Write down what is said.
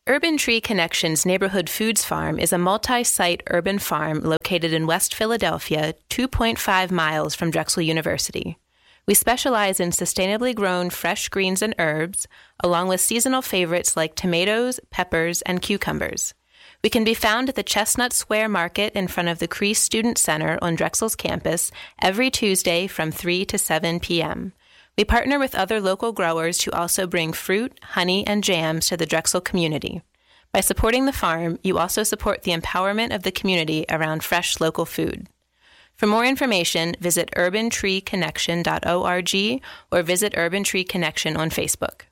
Urban Tree Connections Neighborhood Foods Farm is a multi-site urban farm located in West Philadelphia, 2.5 miles from Drexel University. We specialize in sustainably grown fresh greens and herbs, along with seasonal favorites like tomatoes, peppers, and cucumbers. We can be found at the Chestnut Square Market in front of the Crease Student Center on Drexel's campus every Tuesday from 3 to 7 p.m. We partner with other local growers to also bring fruit, honey, and jams to the Drexel community. By supporting the farm, you also support the empowerment of the community around fresh local food. For more information, visit urbantreeconnection.org or visit Urban Tree Connection on Facebook.